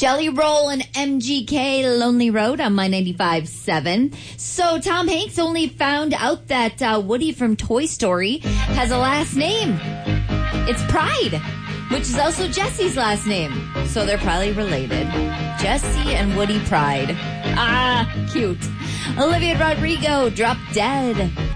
Jelly Roll and MGK Lonely Road on my 95.7. So Tom Hanks only found out that Woody from Toy Story has a last name. It's Pride, which is also Jesse's last name. So they're probably related. Jesse and Woody Pride. Ah, cute. Olivia Rodrigo dropped dead.